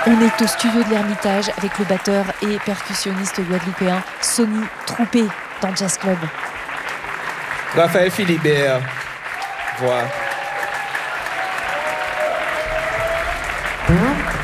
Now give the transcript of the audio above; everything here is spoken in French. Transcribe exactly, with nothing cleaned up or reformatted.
On est au studio de l'Ermitage avec le batteur et percussionniste guadeloupéen Sonny Troupé dans Jazz Club. Raphaël Philibert, voix.